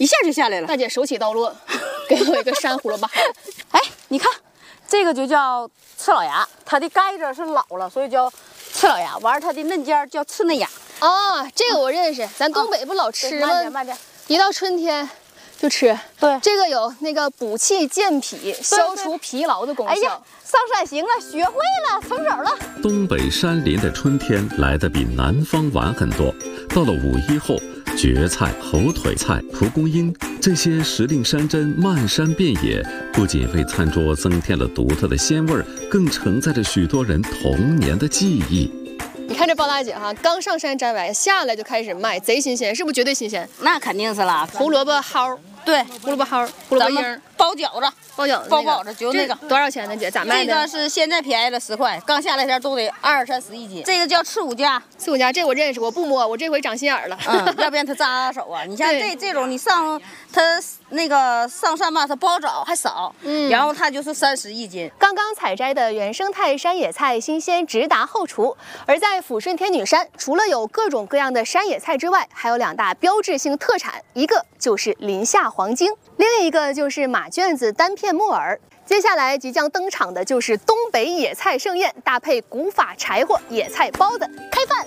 一下就下来了。 大姐手起刀落，给我一个山胡萝卜缨。 哎，你看，这个就叫刺老芽，它的盖子是老了，所以叫刺老芽。完了，它的嫩尖叫刺嫩芽。 啊，这个我认识，咱东北不老吃吗？ 慢点，慢点。 一到春天就吃。 对， 这个有那个补气健脾、消除疲劳的功效。 哎呀，上山行了，学会了，成手了。 东北山林的春天来得比南方晚很多，到了5·1后，蕨菜、猴腿菜、蒲公英这些时令山珍漫山遍野，不仅为餐桌增添了独特的鲜味儿，更承载着许多人童年的记忆。 你看这包大姐哈，刚上山摘完，下来就开始卖，贼新鲜，是不是绝对新鲜？ 那肯定是啦。 胡萝卜蒿， 对， 胡萝卜蒿，胡萝卜缨， 包饺子， 包饺子， 包饺子就那个多少钱呢，姐？咋卖的？ 这个是现在便宜了10块，刚下来前都得20、30一斤。这个叫刺五家， 刺五家这我认识，我不摸，我这回长心眼了。 要不然它扎手啊。你像这种，你上它那个上山吧，它不好找，还少，然后它就是30一斤。 刚刚采摘的原生态山野菜，新鲜直达后厨。而在抚顺天女山，除了有各种各样的山野菜之外，还有2大标志性特产，一个就是临夏黄精，另一个就是马圈子单片木耳。接下来即将登场的就是东北野菜盛宴，搭配古法柴火野菜包子，开饭！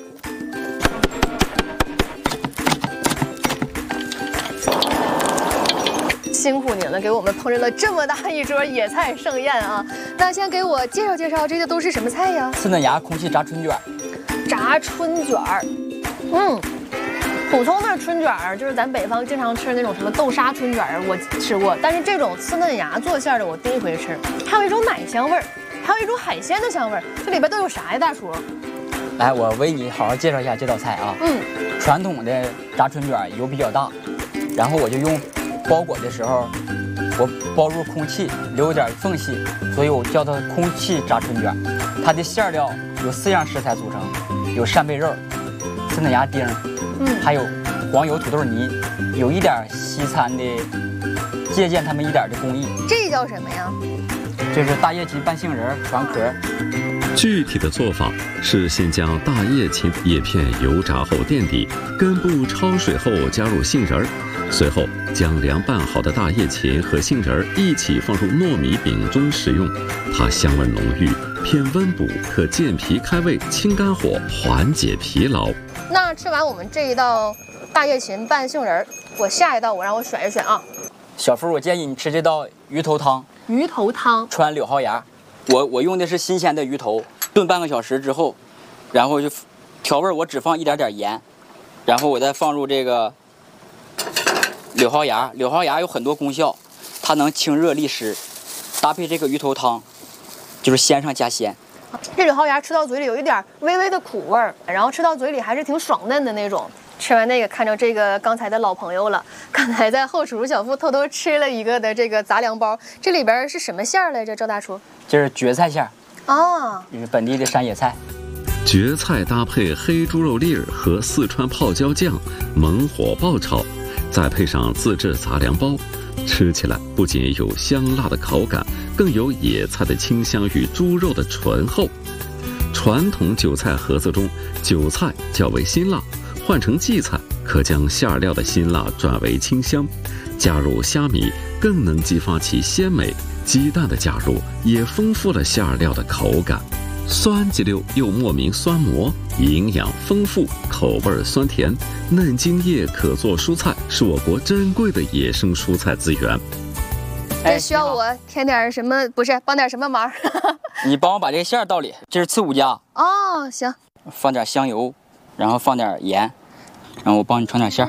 辛苦您了，给我们烹饪了这么大一桌野菜盛宴啊！那先给我介绍介绍，这些都是什么菜呀？ 刺嫩芽空气炸春卷， 炸春卷儿，普通的春卷儿就是咱北方经常吃那种什么豆沙春卷儿，我吃过，但是这种刺嫩芽做馅的我第一回吃。还有一种奶香味儿，还有一种海鲜的香味儿，这里边都有啥呀，大厨？ 来，我为你好好介绍一下这道菜啊。传统的炸春卷油比较大，然后我就用包裹的时候，我包入空气，留点缝隙，所以我叫它空气炸春卷。它的馅料有4样食材组成，有扇贝肉、刺嫩芽丁，还有黄油土豆泥，有一点西餐的，借鉴他们一点的工艺。 这叫什么呀？ 这是大叶芹拌杏仁船壳。 具体的做法是先将大叶芹叶片油炸后垫底，根部焯水后加入杏仁，随后将凉拌好的大叶芹和杏仁一起放入糯米饼中食用，它香味浓郁，偏温补，可健脾开胃、清肝火、缓解疲劳。 那吃完我们这一道大叶芹拌杏仁，我下一道我让我选一选啊。 小福，我建议你吃这道鱼头汤。 鱼头汤川柳蒿芽，我用的是新鲜的鱼头，炖半个小时之后，然后就调味，我只放一点点盐，然后我再放入这个柳蒿芽。柳蒿芽有很多功效，它能清热利湿，搭配这个鱼头汤，就是鲜上加鲜。 这柳蒿芽吃到嘴里有一点微微的苦味儿，然后吃到嘴里还是挺爽嫩的那种。吃完那个，看着这个刚才的老朋友了，刚才在后厨小付偷偷吃了一个的这个杂粮包，这里边是什么馅儿来着？赵大厨， 这是蕨菜馅儿啊， 这是本地的山野菜。 蕨菜搭配黑猪肉粒儿和四川泡椒酱，猛火爆炒，再配上自制杂粮包，吃起来不仅有香辣的口感，更有野菜的清香与猪肉的醇厚。传统韭菜盒子中，韭菜较为辛辣，换成荠菜，可将馅料的辛辣转为清香。加入虾米，更能激发其鲜美。鸡蛋的加入，也丰富了馅料的口感。酸鸡溜又莫名酸蘑，营养丰富，口味酸甜。嫩茎叶可做蔬菜，是我国珍贵的野生蔬菜资源。 这需要我添点什么？不是帮点什么忙？ 你帮我把这个馅儿倒里，这是刺五加。 哦，行。 放点香油，然后放点盐，然后我帮你盛点馅儿。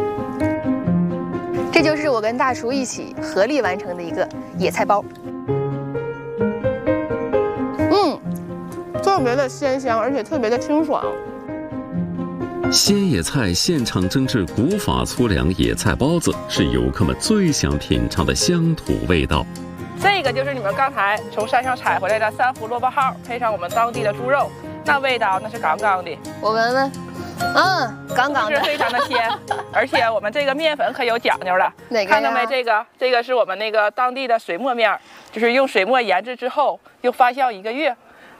这就是我跟大厨一起合力完成的一个野菜包。特别的鲜香，而且特别的清爽。 鲜野菜现场蒸制古法粗粮野菜包子，是游客们最想品尝的乡土味道。 这个就是你们刚才从山上采回来的山胡萝卜蒿，配上我们当地的猪肉，那味道那是杠杠的。 我闻闻，杠杠的， 是非常的鲜。而且我们这个面粉可有讲究了， 哪个呀？ 看到没？这个是我们那个当地的水磨面，就是用水磨研制之后又发酵1个月。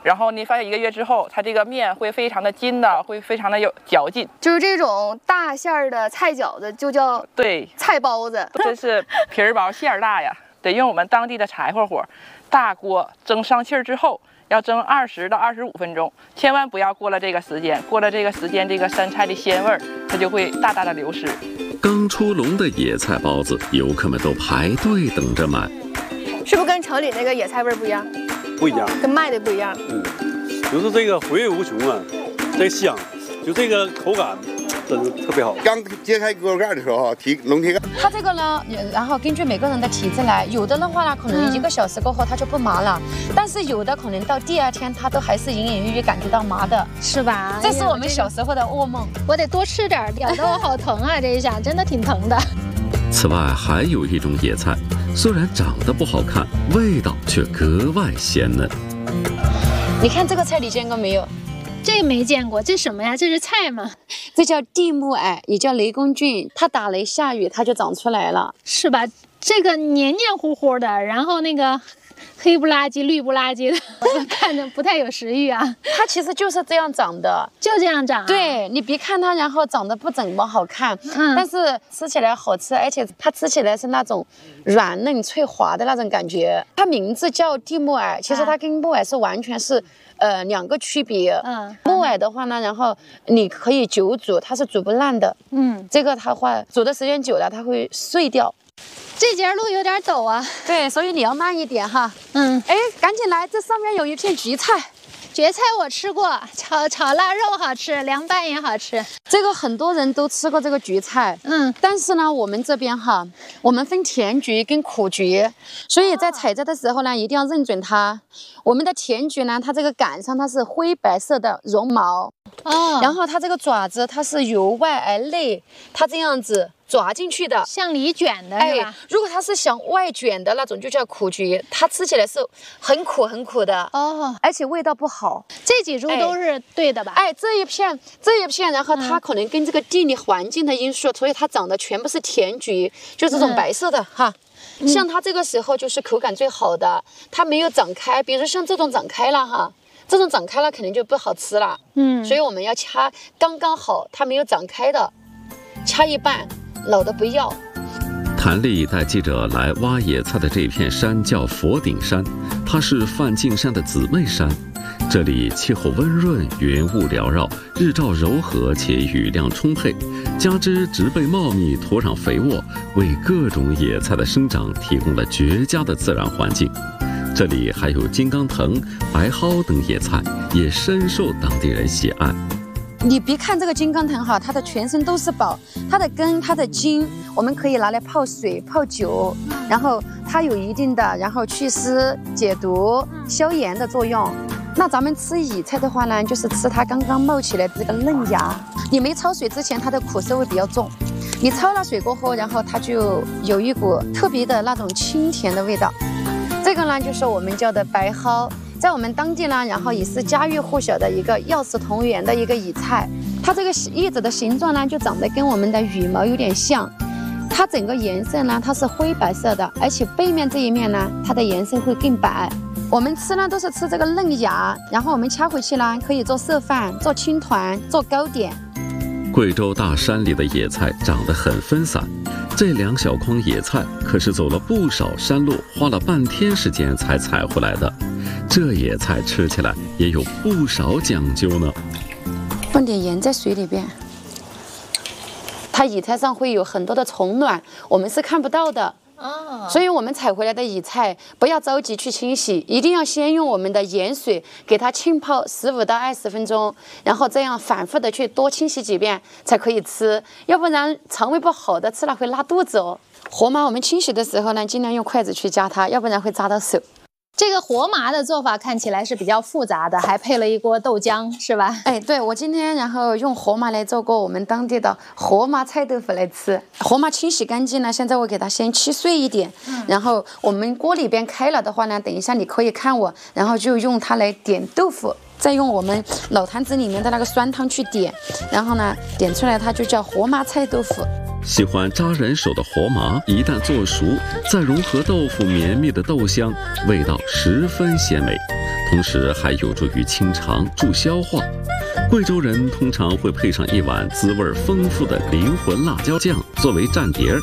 然后你发现1个月之后，它这个面会非常的筋道，会非常的有嚼劲。 就是这种大馅儿的菜饺子就叫对菜包子， 真是皮儿薄馅儿大呀。得用我们当地的柴火火，大锅蒸上气儿之后，要蒸20到25分钟，千万不要过了这个时间，过了这个时间，这个山菜的鲜味儿它就会大大的流失。 刚出笼的野菜包子，游客们都排队等着买。 是不是跟城里那个野菜味儿不一样？ 不一样， 跟卖的不一样。 就是这个回味无穷啊，这个香，就这个口感。真的特别好。 刚揭开锅盖的时候，笼屉盖。 它这个呢，然后根据每个人的体质来，有的话呢，可能1个小时过后它就不麻了，但是有的可能到第2天它都还是隐隐约约感觉到麻的， 是吧？ 这是我们小时候的噩梦。 我得多吃点，咬得我好疼啊！这一下真的挺疼的。 此外，还有一种野菜，虽然长得不好看，味道却格外鲜嫩。 你看这个菜，你见过没有？ 这个没见过，这什么呀？这是菜吗？ 这叫地木耳，也叫雷公菌。它打雷下雨，它就长出来了， 是吧？这个黏黏糊糊的，然后那个黑不拉几、绿不拉几的，我看着不太有食欲啊。 它其实就是这样长的， 就这样长、啊。 对，你别看它，然后长得不怎么好看，但是吃起来好吃，而且它吃起来是那种软嫩脆滑的那种感觉。它名字叫地木耳，其实它跟木耳是完全是。2个区别。木耳的话呢，然后你可以久煮，它是煮不烂的。这个的话煮的时间久了，它会碎掉。 这节路有点陡啊。 对，所以你要慢一点哈。哎，赶紧来，这上面有一片蕨菜。 蕨菜我吃过，炒腊肉好吃，凉拌也好吃。 这个很多人都吃过这个蕨菜，但是呢，我们这边哈，我们分甜蕨跟苦蕨，所以在采摘的时候呢，一定要认准它。我们的甜蕨呢，它这个杆上它是灰白色的绒毛，然后它这个爪子它是由外而内，它这样子抓进去的， 像里卷的是吧？ 如果它是向外卷的那种，就叫苦蕨，它吃起来是很苦很苦的而且味道不好。 这几株都是对的吧？ 这一片，然后它可能跟这个地理环境的因素，所以它长得全部是甜菊，就这种白色的哈。像它这个时候就是口感最好的，它没有长开，比如像这种长开了哈。这种长开了肯定就不好吃了，所以我们要掐刚刚好，它没有长开的，掐一半，老的不要。 谭丽带记者来挖野菜的这片山叫佛顶山，它是梵净山的姊妹山。这里气候温润，云雾缭绕，日照柔和且雨量充沛，加之植被茂密，土壤肥沃，为各种野菜的生长提供了绝佳的自然环境。这里还有金刚藤、白蒿等野菜，也深受当地人喜爱。 你别看这个金刚藤哈，它的全身都是宝，它的根、它的茎，我们可以拿来泡水、泡酒，然后它有一定的祛湿、解毒、消炎的作用。那咱们吃野菜的话呢，就是吃它刚刚冒起来的这个嫩芽。你没焯水之前，它的苦涩味比较重；你焯了水过后，然后它就有一股特别的那种清甜的味道。这个呢，就是我们叫的白蒿。在我们当地呢，然后也是家喻户晓的一个药食同源的一个野菜。它这个叶子的形状呢，就长得跟我们的羽毛有点像。它整个颜色呢，它是灰白色的，而且背面这一面呢，它的颜色会更白。我们吃呢都是吃这个嫩芽，然后我们掐回去呢，可以做色饭、做青团、做糕点。 贵州大山里的野菜长得很分散，这2小筐野菜可是走了不少山路，花了半天时间才采回来的。这野菜吃起来也有不少讲究呢。 放点盐在水里边，它野菜上会有很多的虫卵，我们是看不到的。所以我们采回来的野菜不要着急去清洗，一定要先用我们的盐水给它浸泡15到20分钟，然后这样反复的去多清洗几遍才可以吃，要不然肠胃不好的吃了会拉肚子哦。活麻我们清洗的时候呢，尽量用筷子去夹它，要不然会扎到手。 这个活麻的做法看起来是比较复杂的，还配了一锅豆浆，是吧？ 对，我今天然后用活麻来做过我们当地的活麻菜豆腐来吃。活麻清洗干净呢，现在我给它先切碎一点，然后我们锅里边开了的话呢，等一下你可以看我，然后就用它来点豆腐，再用我们老坛子里面的那个酸汤去点，然后呢点出来它就叫活麻菜豆腐。 喜欢扎人手的活麻，一旦做熟，再融合豆腐绵密的豆香，味道十分鲜美。 同时还有助于清肠助消化。贵州人通常会配上一碗滋味丰富的灵魂辣椒酱作为蘸碟儿，